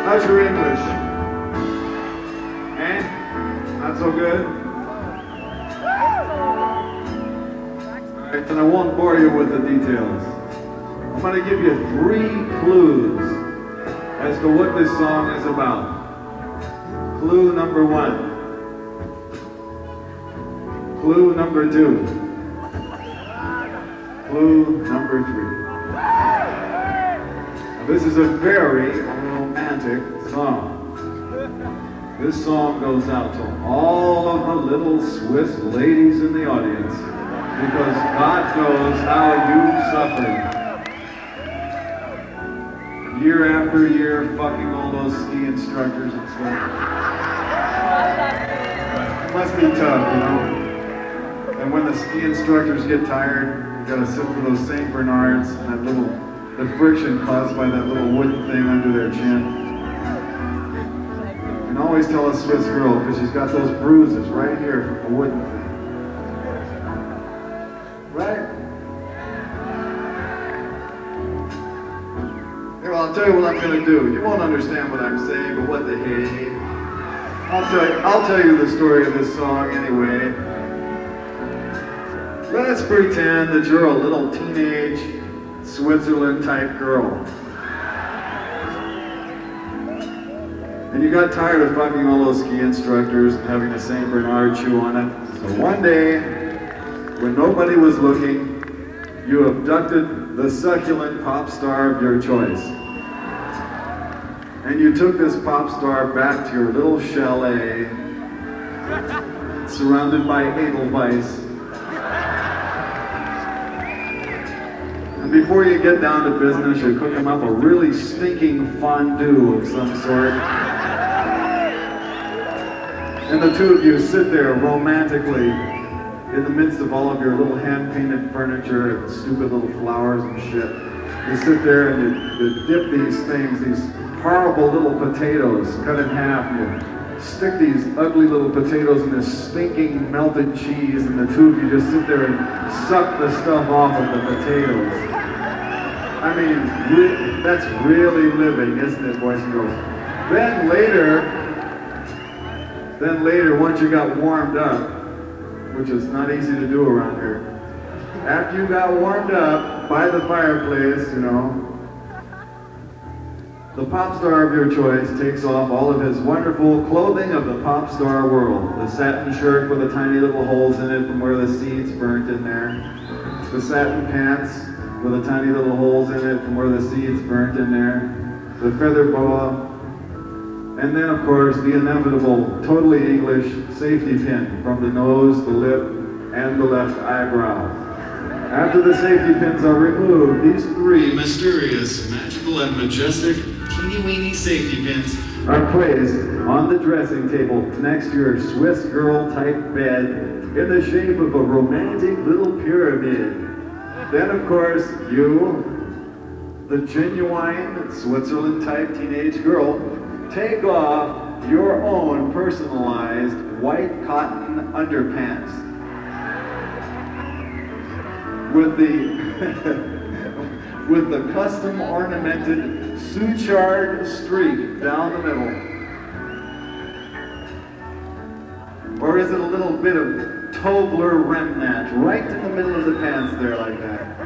How's your English? Eh? Not so good? Alright, then I won't bore you with the details. I'm going to give you 3 clues as to what this song is about. Clue number 1. Clue number 2. Clue number 3. Now, this is a very romantic song. This song goes out to all of the little Swiss ladies in the audience because God knows how you've suffered. Year after year, fucking all those ski instructors and stuff. It must be tough, you know? And when the ski instructors get tired, you gotta sit for those St. Bernards and the friction caused by that little wooden thing under their chin. And always tell a Swiss girl, because she's got those bruises right here from the wooden thing. Right? Here, well, I'll tell you what I'm gonna do. You won't understand what I'm saying, but what the hey. I'll tell you the story of this song anyway. Let's pretend that you're a little teenage Switzerland type girl. And you got tired of fucking all those ski instructors and having a St. Bernard chew on it. So one day, when nobody was looking, you abducted the succulent pop star of your choice. And you took this pop star back to your little chalet, surrounded by Edelweiss. And before you get down to business, you cook him up a really stinking fondue of some sort. And the two of you sit there romantically in the midst of all of your little hand-painted furniture and stupid little flowers and shit. You sit there and you dip these things, these horrible little potatoes cut in half, and you stick these ugly little potatoes in this stinking melted cheese, and the two of you just sit there and suck the stuff off of the potatoes. I mean, that's really living, isn't it, boys and girls? Then later, once you got warmed up, which is not easy to do around here, after you got warmed up by the fireplace, you know, the pop star of your choice takes off all of his wonderful clothing of the pop star world. The satin shirt with the tiny little holes in it from where the seeds burnt in there. The satin pants with the tiny little holes in it from where the seeds burnt in there. The feather boa. And then, of course, the inevitable, totally English safety pin from the nose, the lip, and the left eyebrow. After the safety pins are removed, these 3 mysterious, magical, and majestic teeny-weeny safety pins are placed on the dressing table next to your Swiss girl-type bed in the shape of a romantic little pyramid. Then, of course, you, the genuine Switzerland-type teenage girl, take off your own personalized white cotton underpants with the custom ornamented sutured streak down the middle. Or is it a little bit of Tobler remnant right in the middle of the pants there like that?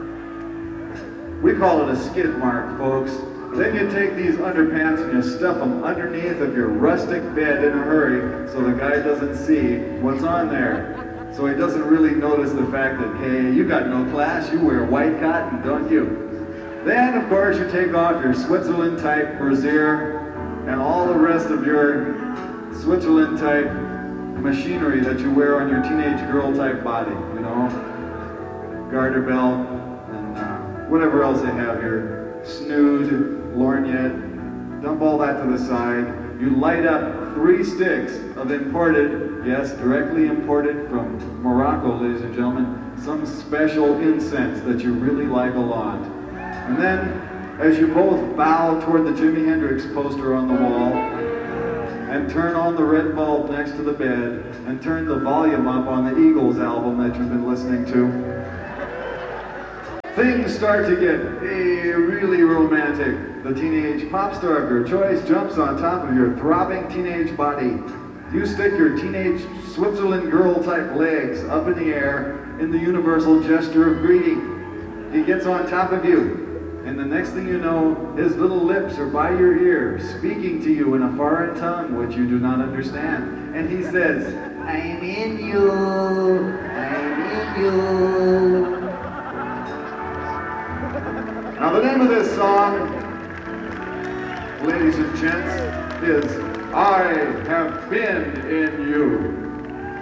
We call it a skid mark, folks. Then you take these underpants and you stuff them underneath of your rustic bed in a hurry so the guy doesn't see what's on there. So he doesn't really notice the fact that, hey, you got no class, you wear white cotton, don't you? Then, of course, you take off your Switzerland-type brassiere and all the rest of your Switzerland-type machinery that you wear on your teenage girl-type body, you know? Garter belt and whatever else they have here. Snood, lorgnette, dump all that to the side. You light up 3 sticks of imported, yes, directly imported from Morocco, ladies and gentlemen, some special incense that you really like a lot. And then, as you both bow toward the Jimi Hendrix poster on the wall, and turn on the red bulb next to the bed, and turn the volume up on the Eagles album that you've been listening to, things start to get really romantic. The teenage pop star of your choice jumps on top of your throbbing teenage body. You stick your teenage Switzerland girl-type legs up in the air in the universal gesture of greeting. He gets on top of you, and the next thing you know, his little lips are by your ear, speaking to you in a foreign tongue which you do not understand. And he says, I'm in you, I'm in you. Now the name of this song, ladies and gents, is I Have Been in You.